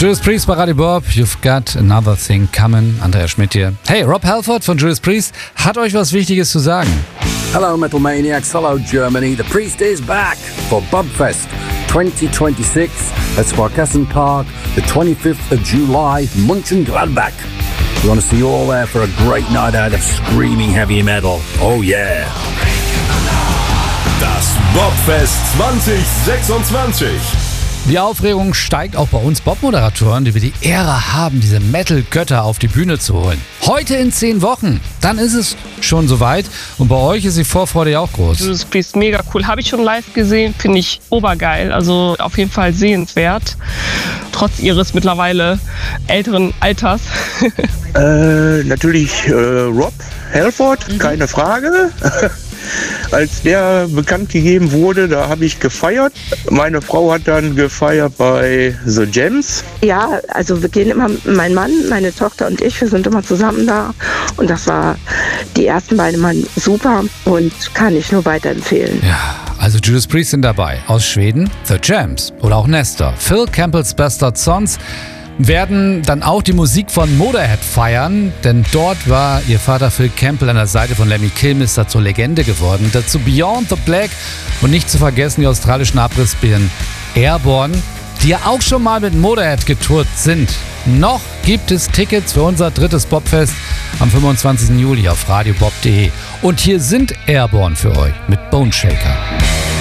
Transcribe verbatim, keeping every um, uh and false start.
Judas Priest bei Radio Bob, You've Got Another Thing Coming. Andrea Schmidt hier. Hey, Rob Halford von Judas Priest hat euch was Wichtiges zu sagen. Hello Metal Maniacs, hello Germany. The Priest is back for Bubfest twenty twenty-six at Sparkassen Park, the twenty-fifth of July, Mönchengladbach. We want to see you all there for a great night out of screaming heavy metal. Oh yeah! Das Bobfest zwanzig sechsundzwanzig. Die Aufregung steigt auch bei uns Bob-Moderatoren, die wir die Ehre haben, diese Metal-Götter auf die Bühne zu holen. Heute in zehn Wochen, dann ist es schon soweit und bei euch ist die Vorfreude ja auch groß. Judas Priest, mega cool. Habe ich schon live gesehen, finde ich obergeil. Also auf jeden Fall sehenswert, trotz ihres mittlerweile älteren Alters. äh, natürlich äh, Rob Halford, mhm. keine Frage. Als der bekannt gegeben wurde, da habe ich gefeiert. Meine Frau hat dann gefeiert bei The Gems. Ja, also wir gehen immer, mein Mann, meine Tochter und ich, wir sind immer zusammen da. Und das war, die ersten beiden waren super und kann ich nur weiterempfehlen. Ja, also Judas Priest sind dabei. Aus Schweden The Gems oder auch Nestor. Phil Campbells Bastard Sons werden dann auch die Musik von Motorhead feiern, denn dort war ihr Vater Phil Campbell an der Seite von Lemmy Kilmister zur Legende geworden. Dazu Beyond the Black und nicht zu vergessen die australischen Abrissbirnen Airborne, die ja auch schon mal mit Motorhead getourt sind. Noch gibt es Tickets für unser drittes Bobfest am fünfundzwanzigsten Juli auf radiobob punkt de. Und hier sind Airborne für euch mit Bone Shaker.